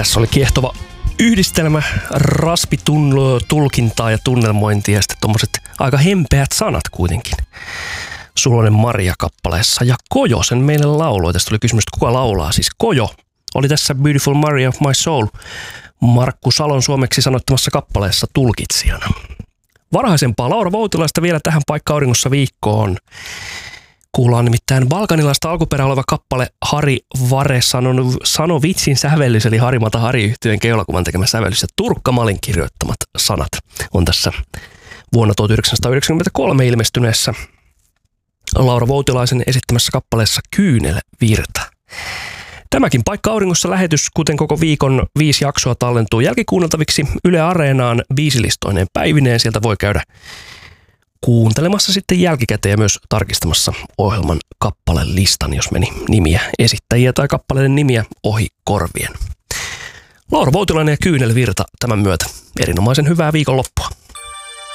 Tässä oli kiehtova yhdistelmä raspitulkintaa ja tunnelmointia ja sitten tommoset aika hempeät sanat kuitenkin. Suloinen Maria-kappaleessa ja Kojo sen meille lauloi. Tästä tuli kysymys, että kuka laulaa. Siis Kojo oli tässä Beautiful Maria of My Soul Markku Salon suomeksi sanottamassa kappaleessa tulkitsijana. Varhaisempaa Laura Voutilaista vielä tähän Paikka Auringossa viikkoon. Kuullaan nimittäin balkanilaista alkuperä oleva kappale Hari Vare sano vitsin sävellys, eli Harimata Hari-yhtyeen keulakuvan tekemä sävellys ja Turkka Malin kirjoittamat sanat on tässä vuonna 1993 ilmestyneessä Laura Voutilaisen esittämässä kappaleessa Kyynelvirta. Tämäkin Paikka Auringossa lähetys, kuten koko viikon 5 jaksoa, tallentuu jälkikuunneltaviksi Yle Areenaan biisilistoineen päivineen. Sieltä voi käydä kuuntelemassa sitten jälkikäteen ja myös tarkistamassa ohjelman kappalelistan, jos meni nimiä, esittäjiä tai kappaleiden nimiä ohi korvien. Laura Voutilainen ja Kyynelvirta tämän myötä. Erinomaisen hyvää viikonloppua.